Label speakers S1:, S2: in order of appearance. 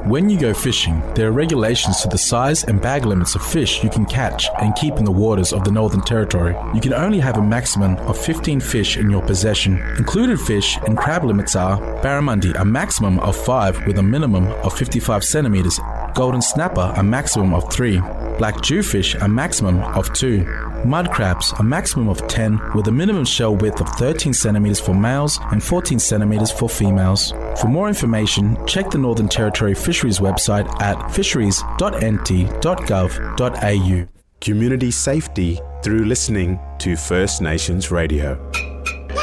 S1: When you go fishing, there are regulations to the size and bag limits of fish you can catch and keep in the waters of the Northern Territory. You can only have a maximum of 15 fish in your possession. Included fish and crab limits are barramundi, a maximum of 5 with a minimum of 55 centimeters, golden snapper, a maximum of 3, black jewfish, a maximum of 2, mud crabs, a maximum of 10 with a minimum shell width of 13 centimeters for males and 14 centimeters for females. For more information, check the Northern Territory Fisheries website at fisheries.nt.gov.au.
S2: Community safety through listening to First Nations Radio.